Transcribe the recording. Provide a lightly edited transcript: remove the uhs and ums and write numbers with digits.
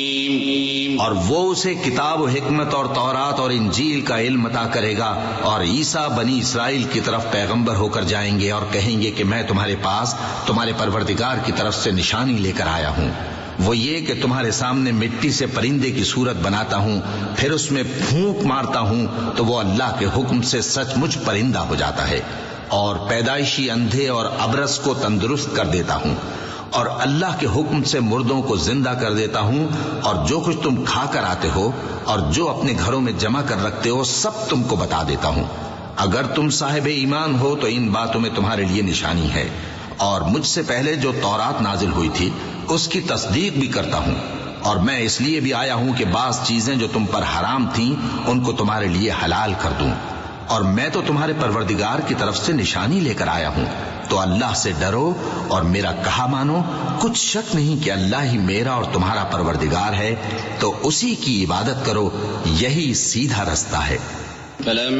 اور وہ اسے کتاب و حکمت اور تورات اور انجیل کا علم عطا کرے گا، اور عیسیٰ بنی اسرائیل کی طرف پیغمبر ہو کر جائیں گے اور کہیں گے کہ میں تمہارے پاس تمہارے پروردگار کی طرف سے نشانی لے کر آیا ہوں، وہ یہ کہ تمہارے سامنے مٹی سے پرندے کی صورت بناتا ہوں، پھر اس میں پھونک مارتا ہوں تو وہ اللہ کے حکم سے سچ مچ پرندہ ہو جاتا ہے، اور پیدائشی اندھے اور ابرص کو تندرست کر دیتا ہوں، اور اللہ کے حکم سے مردوں کو زندہ کر دیتا ہوں، اور جو کچھ تم کھا کر آتے ہو اور جو اپنے گھروں میں جمع کر رکھتے ہو سب تم کو بتا دیتا ہوں۔ اگر تم صاحب ایمان ہو تو ان باتوں میں تمہارے لیے نشانی ہے، اور مجھ سے پہلے جو تورات نازل ہوئی تھی اس کی تصدیق بھی کرتا ہوں، اور میں اس لیے بھی آیا ہوں کہ بعض چیزیں جو تم پر حرام تھیں ان کو تمہارے لیے حلال کر دوں، اور میں تو تمہارے پروردگار کی طرف سے نشانی لے کر آیا ہوں، تو اللہ سے ڈرو اور میرا کہا مانو، کچھ شک نہیں کہ اللہ ہی میرا اور تمہارا پروردگار ہے، تو اسی کی عبادت کرو، یہی سیدھا رستہ ہے۔